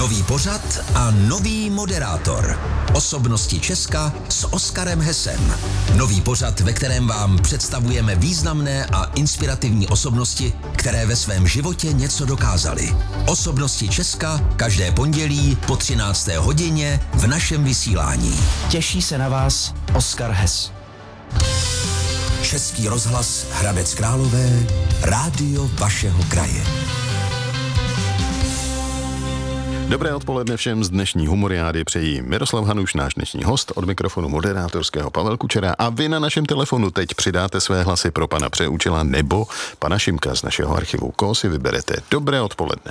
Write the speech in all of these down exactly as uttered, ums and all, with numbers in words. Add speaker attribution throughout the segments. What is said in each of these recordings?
Speaker 1: Nový pořad a nový moderátor. Osobnosti Česka s Oskarem Hesem. Nový pořad, ve kterém vám představujeme významné a inspirativní osobnosti, které ve svém životě něco dokázaly. Osobnosti Česka každé pondělí po třinácté hodině v našem vysílání.
Speaker 2: Těší se na vás Oskar Hes.
Speaker 1: Český rozhlas Hradec Králové, rádio vašeho kraje.
Speaker 3: Dobré odpoledne všem z dnešní humoriády přejí Miroslav Hanuš, náš dnešní host, od mikrofonu moderátorského Pavel Kučera, a vy na našem telefonu teď přidáte své hlasy pro pana Přeučila nebo pana Šimka z našeho archivu. Koho si vyberete? Dobré odpoledne.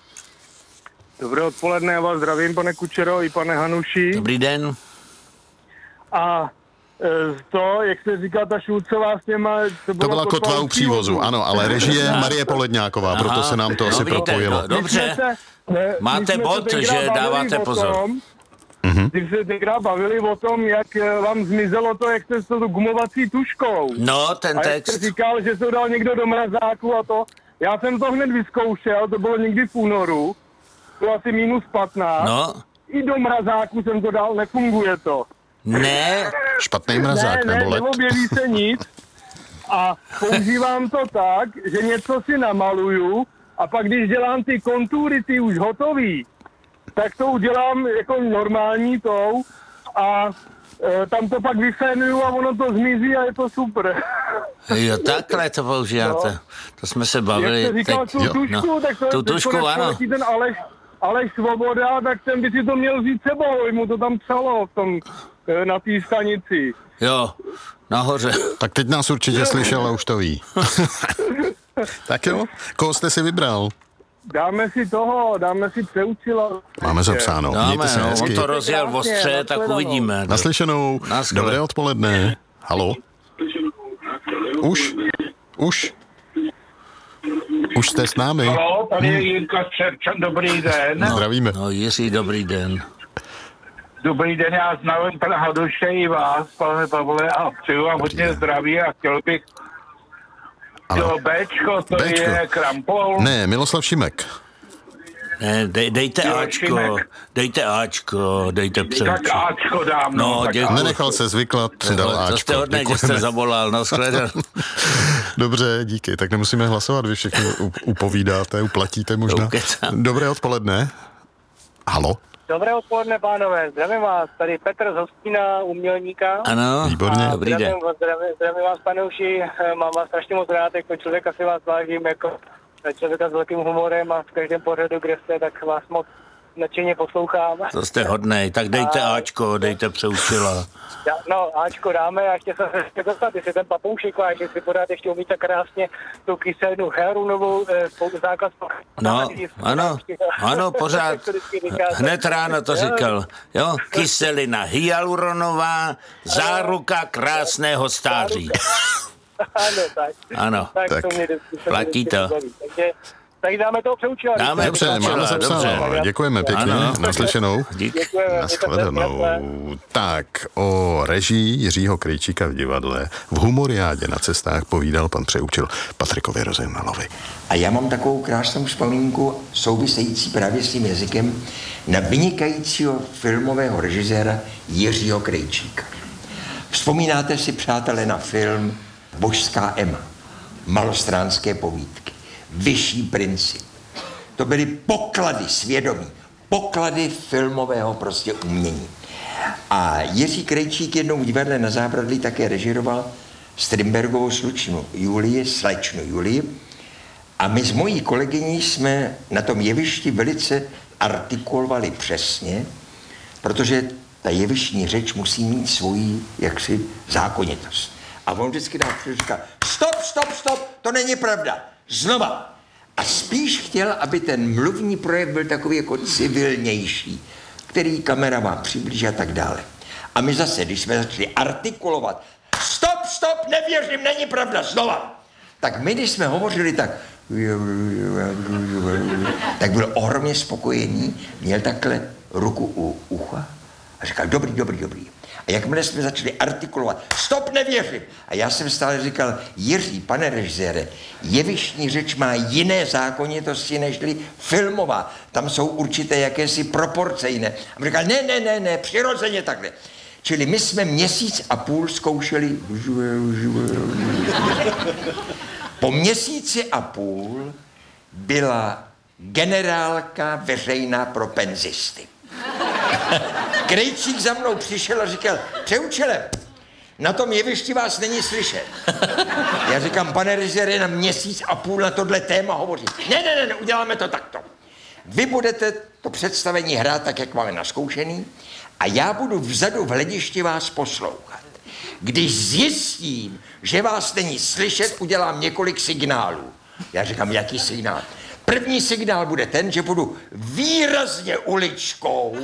Speaker 4: Dobré odpoledne, já vás zdravím, pane Kučero i pane Hanuši.
Speaker 5: Dobrý den.
Speaker 4: A to, jak se říká, ta Šulcová s těma...
Speaker 3: To, to byla kotva u přívozu, ano, ale režie Marie Poledňáková, proto
Speaker 5: Aha,
Speaker 3: se nám to
Speaker 5: no,
Speaker 3: asi
Speaker 5: víte,
Speaker 3: propojilo.
Speaker 5: No, dobře, se, máte bod, že dáváte pozor.
Speaker 4: Tom, mm-hmm. Když se tenkrát bavili o tom, jak vám zmizelo to, jak jste s tou gumovací tuškou.
Speaker 5: No, ten
Speaker 4: a
Speaker 5: text.
Speaker 4: jak jste říkal, že se dal někdo do mrazáku a to. Já jsem to hned vyzkoušel, to bylo někdy v únoru, bylo asi minus patnáct.
Speaker 5: No.
Speaker 4: I do mrazáku jsem to dal, nefunguje to.
Speaker 5: Ne.
Speaker 3: Špatný mrazák
Speaker 4: ne,
Speaker 3: nebo
Speaker 4: ne,
Speaker 3: led?
Speaker 4: neobjeví se nic a používám to tak, že něco si namaluju a pak když dělám ty kontury, ty už hotový, tak to udělám jako normální tou a e, tam to pak vyfénuju a ono to zmizí a je to super.
Speaker 5: Jo, takhle to používáte. No. To jsme se bavili.
Speaker 4: Jak jste říkal
Speaker 5: teď,
Speaker 4: tu tušku,
Speaker 5: no.
Speaker 4: tak to,
Speaker 5: tu tušku, ano.
Speaker 4: ten Aleš, Aleš Svoboda, tak ten by si to měl vzít sebou, mu to tam psalo v tom, na té stanici.
Speaker 5: Jo, nahoře.
Speaker 3: Tak teď nás určitě slyšel a už to ví. Tak jo, koho jste si vybral?
Speaker 4: Dáme si toho, dáme si Přeučila.
Speaker 3: Máme zapsáno.
Speaker 5: Dáme,
Speaker 3: se
Speaker 5: no,
Speaker 3: hezky.
Speaker 5: on to rozjel v ostře, tak uvidíme.
Speaker 3: Naslyšenou.
Speaker 5: Naschle.
Speaker 3: Dobré odpoledne. Haló? Už? Už? Už jste s námi?
Speaker 6: Haló, tady je Jirka Střepčan, dobrý den.
Speaker 5: No,
Speaker 3: Zdravíme.
Speaker 5: No, Jiří, dobrý den.
Speaker 6: Dobrý den, já znám pana Hanuše i vás, pane Pavle, a přeju vám hodně zdraví a chtěl bych to Béčko, to
Speaker 3: Béčko.
Speaker 6: je Krampol.
Speaker 3: Ne, Miloslav Šimek.
Speaker 5: Ne, dej, dejte
Speaker 6: Jo,
Speaker 5: Ačko,
Speaker 6: Šimek.
Speaker 5: dejte Ačko, dejte Přeučil.
Speaker 6: Tak Ačko dám, no.
Speaker 5: No,
Speaker 6: tak
Speaker 5: děkuji.
Speaker 3: Nenechal se zvyklat, přidal
Speaker 5: To
Speaker 3: Ačko.
Speaker 5: jste hodnej, že jste
Speaker 3: Děkujeme.
Speaker 5: zavolal, no shledanou.
Speaker 3: Dobře, díky. Tak nemusíme hlasovat, vy všichni upovídáte, uplatíte možná.
Speaker 5: Ukecám.
Speaker 3: Dobré odpoledne. Halo?
Speaker 4: Dobré odpoledne, pánové, zdravím vás, tady Petr z Hostína, umělníka.
Speaker 5: Ano,
Speaker 3: Výborně.
Speaker 5: dobrý den.
Speaker 4: Zdravím, zdravím, zdravím vás, pane Uši, mám vás strašně moc rád, jako člověka si vás vážím, jako člověka s velkým humorem a v každém pořadu, kde jste, tak vás moc nadšeně poslouchám.
Speaker 5: To jste hodnej, tak dejte Ačko, dejte Přeučila.
Speaker 4: Já, no, Ačko dáme a ještě se ještě dostat, jestli ten papoušek váš, jestli pořád ještě umí tak krásně tu kyselinu herunovou eh, základ.
Speaker 5: No, ano, ano, pořád. Hned ráno to říkal. Jo, kyselina hyaluronová, záruka krásného stáří.
Speaker 4: Ano, tak.
Speaker 5: Ano,
Speaker 4: tak,
Speaker 3: tak
Speaker 4: to mě vždycky-
Speaker 5: platí to.
Speaker 4: Takže, tak dáme toho Přeučila.
Speaker 5: Dáme.
Speaker 3: Dobře,
Speaker 5: Přeučila,
Speaker 3: máme zapsáno.
Speaker 5: dobře.
Speaker 3: Děkujeme pěkně.
Speaker 5: Ano.
Speaker 3: Naslyšenou.
Speaker 5: Dík.
Speaker 4: Děkujeme.
Speaker 3: Nashledanou. Tak, o režii Jiřího Krejčíka v divadle v humoriádě na cestách povídal pan Přeučil Patrikovi Rozehnalovi.
Speaker 7: A já mám takovou krásnou vzpomínku související právě s tím jazykem na vynikajícího filmového režiséra Jiřího Krejčíka. Vzpomínáte si, přátelé, na film Božská Ema, Malostránské povídky, Vyšší princip. To byly poklady svědomí, poklady filmového prostě umění. A Jiří Krejčík jednou v divadle na Zábradlí také režíroval Strindbergovou slučnu Julii, slečnu Julii. A my s mojí kolegyní jsme na tom jevišti velice artikulovali přesně, protože ta jevištní řeč musí mít svoji jaksi zákonitost. A on vždycky dá říká, stop, stop, stop, to není pravda, znova. A spíš chtěl, aby ten mluvní projev byl takový jako civilnější, který kamera má přiblížit a tak dále. A my zase, když jsme začali artikulovat, stop, stop, nevěřím, není pravda, znova. Tak my, když jsme hovořili tak, tak byl ohromně spokojený, měl takhle ruku u ucha A říkal, dobrý, dobrý, dobrý. A jakmile jsme začali artikulovat, stop, nevěřím. A já jsem stále říkal, Jiří, pane režisére, jevištní řeč má jiné zákonitosti nežli filmová. Tam jsou určité jakési proporce jiné. A on říkal, ne, ne, ne, ne, přirozeně takhle. Čili my jsme měsíc a půl zkoušeli. Po měsíci a půl byla generálka veřejná pro penzisty. Krejčík za mnou přišel a říkal, přeučele, na tom jevišti vás není slyšet. Já říkám, pane režisére, na měsíc a půl na tohle téma hovoří. Ne, ne, ne, ne, uděláme to takto. Vy budete to představení hrát tak, jak máme naskoušený, a já budu vzadu v hledišti vás poslouchat. Když zjistím, že vás není slyšet, udělám několik signálů. Já říkám, jaký signál? První signál bude ten, že budu výrazně uličkou,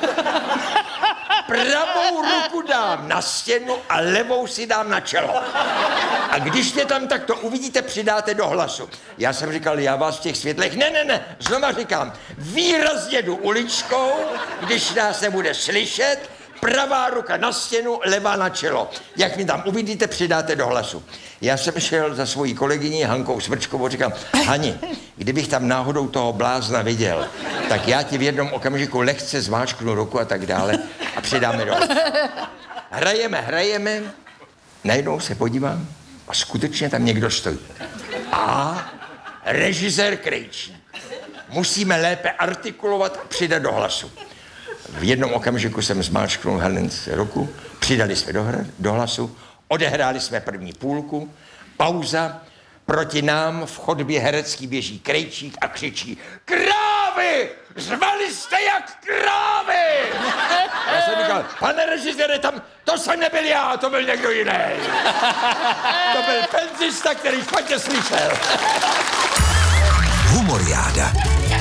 Speaker 7: pravou ruku dám na stěnu a levou si dám na čelo. A když mě tam takto uvidíte, přidáte do hlasu. Já jsem říkal, já vás v těch světlech, ne, ne, ne, znova říkám, výrazně jdu uličkou, když nás nebude slyšet, pravá ruka na stěnu, levá na čelo. Jak mi tam uvidíte, přidáte do hlasu. Já jsem šel za svojí kolegyní Hankou Smrčkovou, říkám, Hani, kdybych tam náhodou toho blázna viděl, tak já ti v jednom okamžiku lehce zmáčknu ruku a tak dále a přidáme do hlasu. Hrajeme, hrajeme, najednou se podívám a skutečně tam někdo stojí. A režisér Krejčík. Musíme lépe artikulovat a přidat do hlasu. V jednom okamžiku jsem zmáčknul Helence ruku, přidali jsme do, hra, do hlasu, odehráli jsme první půlku, pauza, proti nám v chodbě herecký běží Krejčík a křičí Krávy! Řvali jste jak krávy! Já jsem říkal, pane režisére, tam, to jsem nebyl já, to byl někdo jiný. To byl penzista, který špatně slyšel.
Speaker 1: Humoriáda.